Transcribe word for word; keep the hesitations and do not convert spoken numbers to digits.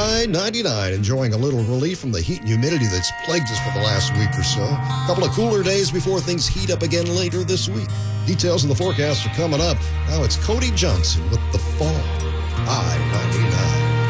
I ninety-nine, enjoying a little relief from the heat and humidity that's plagued us for the last week or so. A couple of cooler days before things heat up again later this week. Details in the forecast are coming up. Now it's Cody Johnson with The Fall. I ninety-nine.